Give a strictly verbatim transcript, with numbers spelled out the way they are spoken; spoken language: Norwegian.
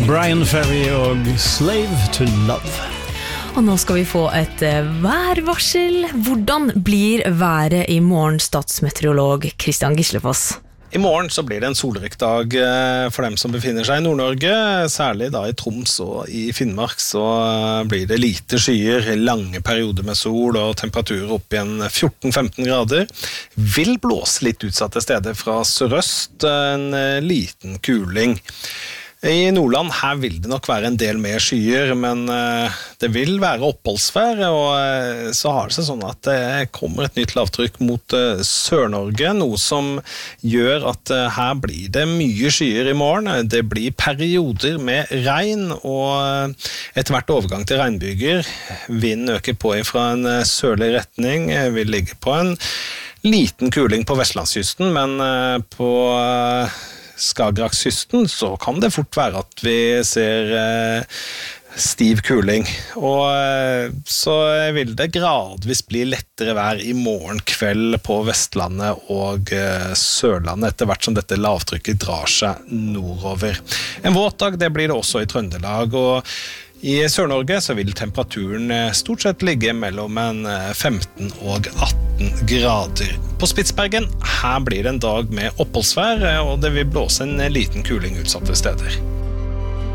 Brian Ferry og Slave to Love. Og nå skal vi få et værvarsel. Hvordan blir været i morgen, statsmeteorolog Kristian Gislefoss? I morgen så blir det en solrik dag for dem som befinner seg i Nord-Norge, særlig da i Troms og i Finnmark så blir det lite skyer, lange perioder med sol og temperaturer opp igjen fjorten til femten grader. Vil blåse litt utsatte steder fra sørøst, en liten kuling. I Nordland her vil det nok være en del mer skyer, men det vil være oppholdsvær, og så har det seg sånn at det kommer et nytt lavtrykk mot Sør-Norge, noe som gjør at her blir det mye skyer i morgen. Det blir perioder med regn, og etter hvert overgang til regnbyger. Vinden øker på fra en sørlig retning, vil ligge på en liten kuling på Vestlandskysten, men på Skagerrakskysten så kan det fort være at vi ser eh, stiv kuling, og eh, så vil det gradvis bli lettere vær i morgen kveld på Vestlandet og eh, Sørlandet etter hvert som dette lavtrykket drar seg nordover. En våt dag det blir det også i Trøndelag, og i Sør-Norge så vil temperaturen stort sett ligge mellom en femten og atten grader. På Spitsbergen, her blir det en dag med oppholdsvær, og det vil blåse en liten kuling utsatte steder.